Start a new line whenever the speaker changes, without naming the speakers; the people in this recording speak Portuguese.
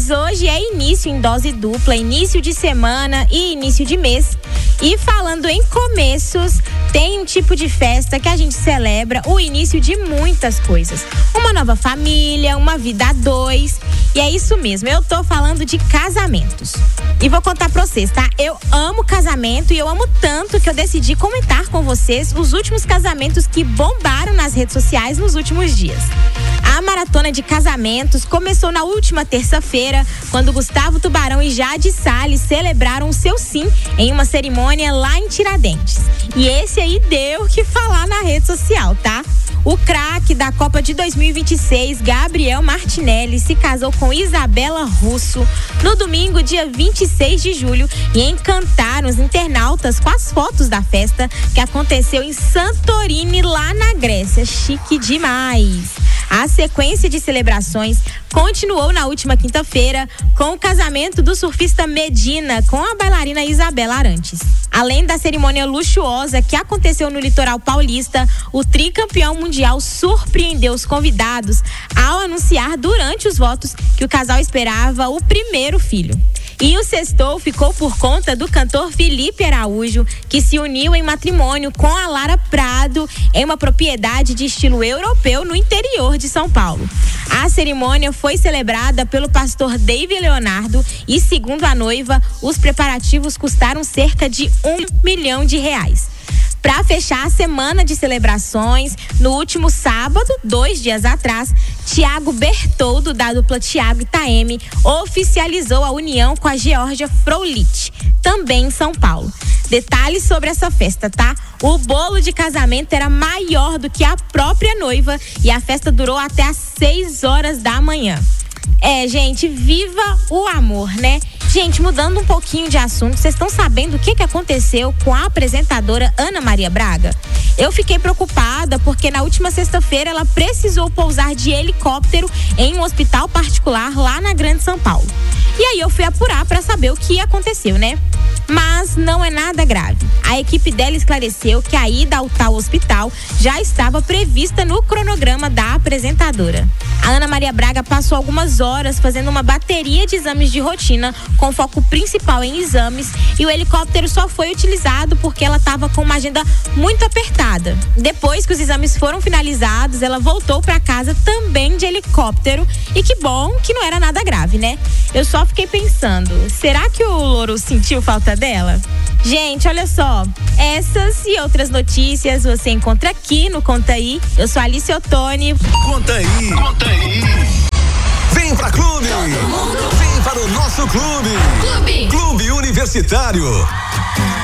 Mas hoje é início em dose dupla, início de semana e início de mês. E falando em começos, tem um tipo de festa que a gente celebra o início de muitas coisas. Uma nova família, uma vida a dois. E é isso mesmo, eu tô falando de casamentos. E vou contar pra vocês, tá? Eu amo casamento e eu amo tanto que eu decidi comentar com vocês os últimos casamentos que bombaram nas redes sociais nos últimos dias. A maratona de casamentos começou na última terça-feira, quando Gustavo Tubarão e Jade Salles celebraram o seu sim em uma cerimônia lá em Tiradentes. E esse aí deu o que falar na rede social, tá? O craque da Copa de 2026, Gabriel Martinelli, se casou com Isabela Russo no domingo, dia 26 de julho, e encantaram os internautas com as fotos da festa que aconteceu em Santorini, lá na Grécia. Chique demais! A sequência de celebrações continuou na última quinta-feira com o casamento do surfista Medina com a bailarina Isabela Arantes. Além da cerimônia luxuosa que aconteceu no litoral paulista, o tricampeão mundial surpreendeu os convidados ao anunciar durante os votos que o casal esperava o primeiro filho. E o sextou ficou por conta do cantor Felipe Araújo, que se uniu em matrimônio com a Lara Prado em uma propriedade de estilo europeu no interior de São Paulo. A cerimônia foi celebrada pelo pastor David Leonardo e, segundo a noiva, os preparativos custaram cerca de R$1 milhão. Para fechar a semana de celebrações, no último sábado, 2 dias atrás, Thiago Bertoldo, da dupla Thiago e Taeme, oficializou a união com a Georgia Frolich, também em São Paulo. Detalhes sobre essa festa, tá? O bolo de casamento era maior do que a própria noiva e a festa durou até às 6 horas da manhã. Gente, viva o amor, né? Gente, mudando um pouquinho de assunto, vocês estão sabendo o que aconteceu com a apresentadora Ana Maria Braga? Eu fiquei preocupada porque na última sexta-feira ela precisou pousar de helicóptero em um hospital particular lá na Grande São Paulo. E aí eu fui apurar para saber o que aconteceu, né? Mas não é nada grave. A equipe dela esclareceu que a ida ao tal hospital já estava prevista no cronograma da apresentadora. A Ana Maria Braga passou algumas horas fazendo uma bateria de exames de rotina com foco principal em exames, e o helicóptero só foi utilizado porque ela estava com uma agenda muito apertada. Depois que os exames foram finalizados, ela voltou para casa também de helicóptero, e que bom que não era nada grave, né? Eu só fiquei pensando, será que o louro sentiu falta dela? Gente, olha só, essas e outras notícias você encontra aqui no Conta Aí. Eu sou Alice Ottoni.
Conta Aí. Conta Aí. Vem pra Clube. Vem para o nosso clube. Clube Universitário.